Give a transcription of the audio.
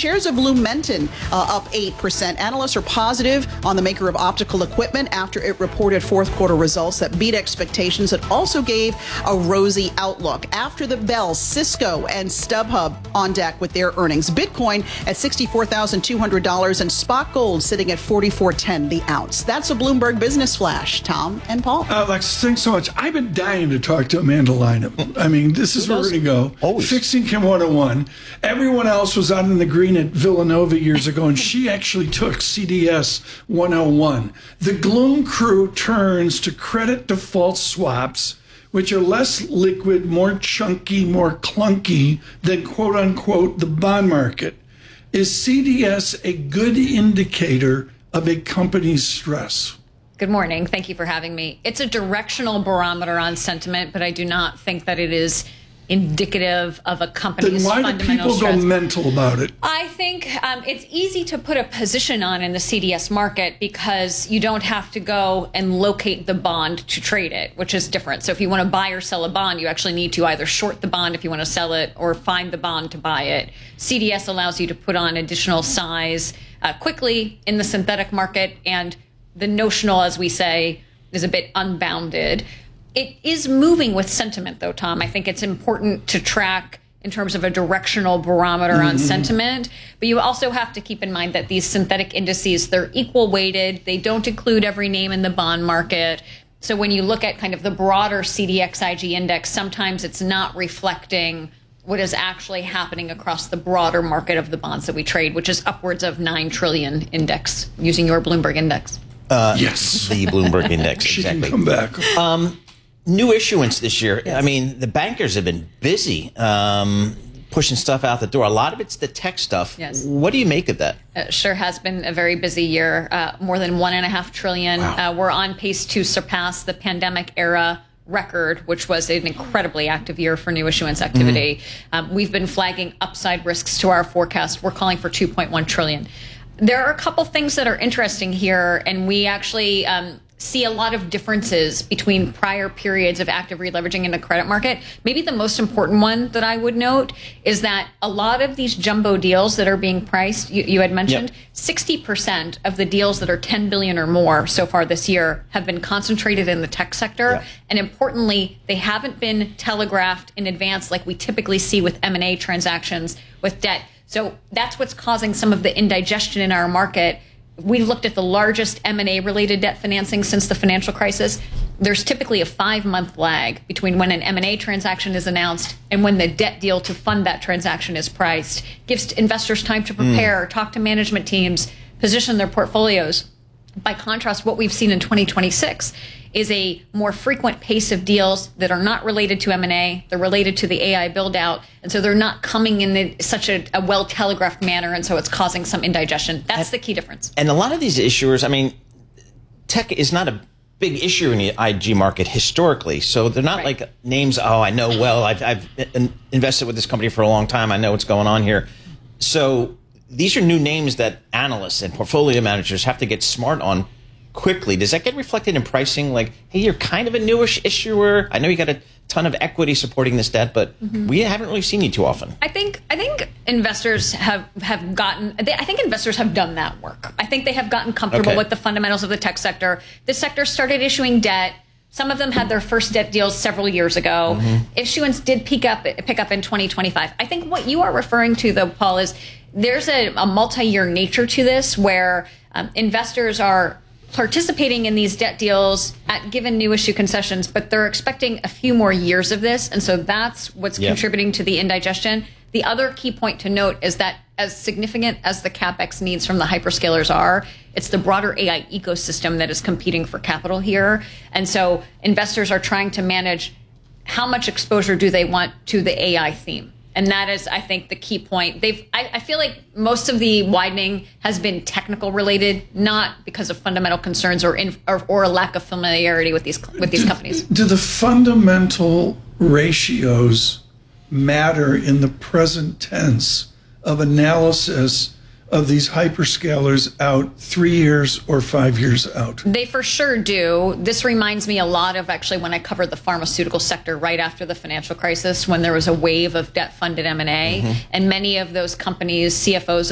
shares of Lumentum up 8%. Analysts are positive on the maker of optical equipment after it reported fourth quarter results that beat expectations. It also gave a rosy outlook. After the bell, Cisco and StubHub on deck with their earnings. Bitcoin at $64,200 and spot gold sitting at $44.10 the ounce. That's a Bloomberg Business Flash. Tom and Paul. Lex, thanks so much. I've been dying to talk to Amanda Lynham. I mean, this is where we're going to go. Always. Fixed Income 101. Everyone else was out in the green at Villanova years ago, and she actually took CDS 101. The gloom crew turns to credit default swaps, which are less liquid, more chunky, more clunky than quote unquote the bond market. Is CDS a good indicator of a company's stress? Good morning. Thank you for having me. It's a directional barometer on sentiment, but I do not think that it is indicative of a company's fundamental stress. Then why do people go mental about it? I think it's easy to put a position on in the CDS market because you don't have to go and locate the bond to trade it, which is different. So if you want to buy or sell a bond, you actually need to either short the bond if you want to sell it or find the bond to buy it. CDS allows you to put on additional size quickly in the synthetic market, and the notional, as we say, is a bit unbounded. It is moving with sentiment, though, Tom. I think it's important to track in terms of a directional barometer on sentiment. But you also have to keep in mind that these synthetic indices, they're equal weighted. They don't include every name in the bond market. So when you look at kind of the broader CDXIG index, sometimes it's not reflecting what is actually happening across the broader market of the bonds that we trade, which is upwards of 9 trillion index, using your Bloomberg index. Yes. The Bloomberg index, She exactly. can come back. New issuance this year. Yes. I mean, the bankers have been busy pushing stuff out the door. A lot of it's the tech stuff. Yes. What do you make of that? It sure has been a very busy year. More than $1.5 trillion. Wow. We're on pace to surpass the pandemic era record, which was an incredibly active year for new issuance activity. We've been flagging upside risks to our forecast. We're calling for 2.1 trillion. There are a couple things that are interesting here, and we actually see a lot of differences between prior periods of active releveraging in the credit market. Maybe the most important one that I would note is that a lot of these jumbo deals that are being priced, you had mentioned, 60% of the deals that are 10 billion or more so far this year have been concentrated in the tech sector. And importantly, they haven't been telegraphed in advance like we typically see with M&A transactions with debt. So that's what's causing some of the indigestion in our market. We looked at the largest M&A related debt financing since the financial crisis. There's typically a 5-month lag between when an M&A transaction is announced and when the debt deal to fund that transaction is priced. Gives investors time to prepare, talk to management teams, position their portfolios. By contrast, what we've seen in 2026 is a more frequent pace of deals that are not related to M&A. They're related to the AI build out. And so they're not coming in such a well-telegraphed manner. And so it's causing some indigestion. That's the key difference. And a lot of these issuers, I mean, tech is not a big issue in the IG market historically. So they're not like names, I know well. I've invested with this company for a long time. I know what's going on here. So these are new names that analysts and portfolio managers have to get smart on quickly. Does that get reflected in pricing? Like, hey, you're kind of a newish issuer. I know you got a ton of equity supporting this debt, but we haven't really seen you too often. I think investors have gotten. I think investors have done that work. I think they have gotten comfortable with the fundamentals of the tech sector. The sector started issuing debt. Some of them had their first debt deals several years ago. Issuance did pick up in 2025. I think what you are referring to, though, Paul, is there's a multi-year nature to this where investors are participating in these debt deals at given new issue concessions, but they're expecting a few more years of this. And so that's what's contributing to the indigestion. The other key point to note is that as significant as the CapEx needs from the hyperscalers are, it's the broader AI ecosystem that is competing for capital here. And so investors are trying to manage how much exposure do they want to the AI theme. And that is, I think, the key point. I feel like most of the widening has been technical related, not because of fundamental concerns or a lack of familiarity with these companies. Do the fundamental ratios matter in the present tense of analysis of these hyperscalers out 3 years or 5 years out? They for sure do. This reminds me a lot of actually when I covered the pharmaceutical sector right after the financial crisis, when there was a wave of debt-funded M&A, and many of those companies, CFOs